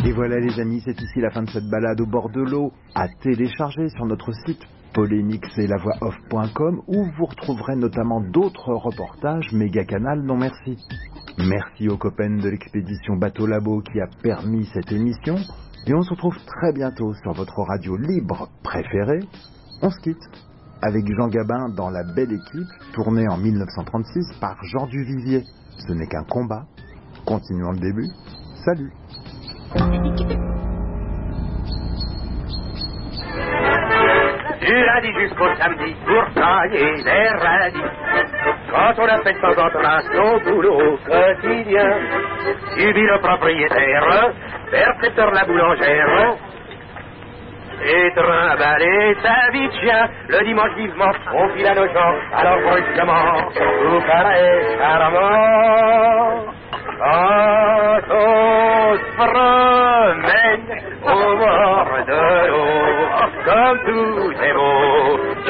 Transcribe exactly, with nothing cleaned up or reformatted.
Et voilà les amis, c'est ici la fin de cette balade au bord de l'eau, à télécharger sur notre site polémix et la voix off point com où vous retrouverez notamment d'autres reportages méga canal non merci. Merci aux copains de l'expédition Bateau Labo qui a permis cette émission et on se retrouve très bientôt sur votre radio libre préférée. On se quitte avec Jean Gabin dans La Belle Équipe, tournée en mille neuf cent trente-six par Jean Duvivier. Ce n'est qu'un combat. Continuons le début. Salut. Du lundi jusqu'au samedi, pour gagner les radis. Quand on a fait de temps en temps son boulot quotidien, subit le propriétaire, percepteur la boulangère, et trimballer sa vie de chien, le dimanche vivement, on file à nos gens, alors brusquement, tout paraît charmant. Quand on se promène au bord de l'eau, comme tout est beau,